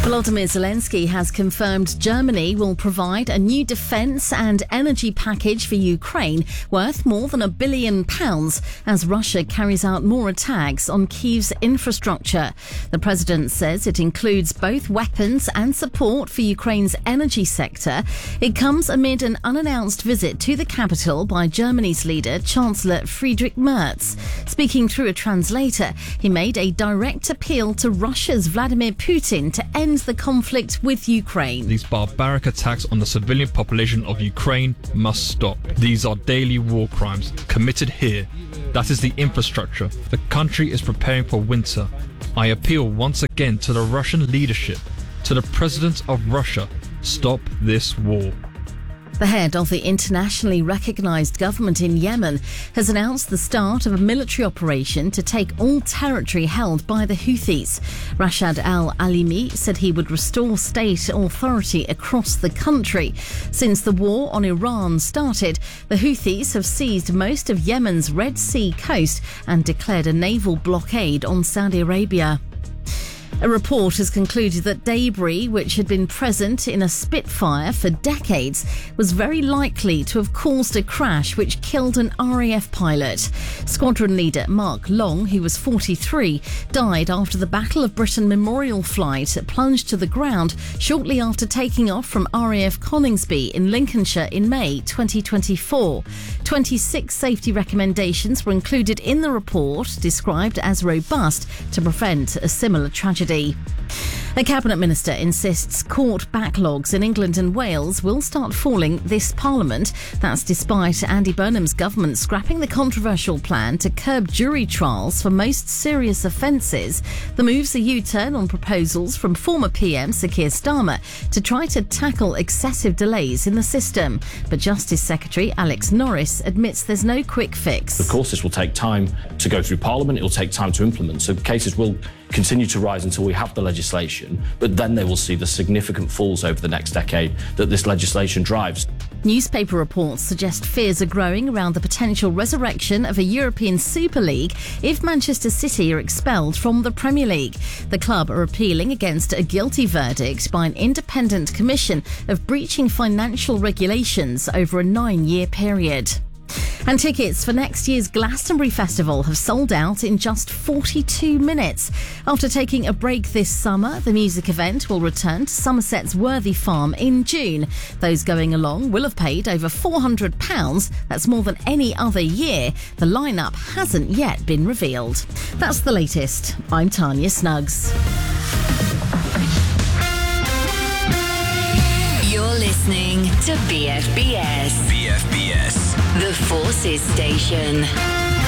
Volodymyr Zelensky has confirmed Germany will provide a new defence and energy package for Ukraine worth more than £1 billion as Russia carries out more attacks on Kyiv's infrastructure. The president says it includes both weapons and support for Ukraine's energy sector. It comes amid an unannounced visit to the capital by Germany's leader, Chancellor Friedrich Merz. Speaking through a translator, he made a direct appeal to Russia's Vladimir Putin to end the conflict with Ukraine. These barbaric attacks on the civilian population of Ukraine must stop. These are daily war crimes committed here. That is the infrastructure. The country is preparing for winter. I appeal once again to the Russian leadership, to the president of Russia, stop this war. The head of the internationally recognised government in Yemen has announced the start of a military operation to take all territory held by the Houthis. Rashad al-Alimi said he would restore state authority across the country. Since the war on Iran started, the Houthis have seized most of Yemen's Red Sea coast and declared a naval blockade on Saudi Arabia. A report has concluded that debris, which had been present in a Spitfire for decades, was very likely to have caused a crash which killed an RAF pilot. Squadron leader Mark Long, who was 43, died after the Battle of Britain memorial flight plunged to the ground shortly after taking off from RAF Coningsby in Lincolnshire in May 2024. 26 safety recommendations were included in the report, described as robust to prevent a similar tragedy. A cabinet minister insists court backlogs in England and Wales will start falling this Parliament. That's despite Andy Burnham's government scrapping the controversial plan to curb jury trials for most serious offences. The move's a U-turn on proposals from former PM Sir Keir Starmer to try to tackle excessive delays in the system. But Justice Secretary Alex Norris admits there's no quick fix. Of course, this will take time to go through Parliament. It will take time to implement. So cases will continue to rise until we have the legislation, but then they will see the significant falls over the next decade that this legislation drives. Newspaper reports suggest fears are growing around the potential resurrection of a European Super League if Manchester City are expelled from the Premier League. The club are appealing against a guilty verdict by an independent commission of breaching financial regulations over a 9-year period. And tickets for next year's Glastonbury Festival have sold out in just 42 minutes. After taking a break this summer, the music event will return to Somerset's Worthy Farm in June. Those going along will have paid over £400. That's more than any other year. The lineup hasn't yet been revealed. That's the latest. I'm Tanya Snuggs. You're listening to BFBS. BFBS. The Forces Station.